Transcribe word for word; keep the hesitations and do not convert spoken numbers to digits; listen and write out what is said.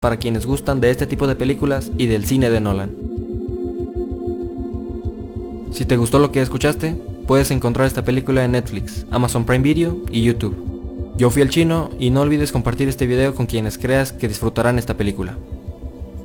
para quienes gustan de este tipo de películas y del cine de Nolan. Si te gustó lo que escuchaste, puedes encontrar esta película en Netflix, Amazon Prime Video y YouTube. Yo fui el Chino y no olvides compartir este video con quienes creas que disfrutarán esta película.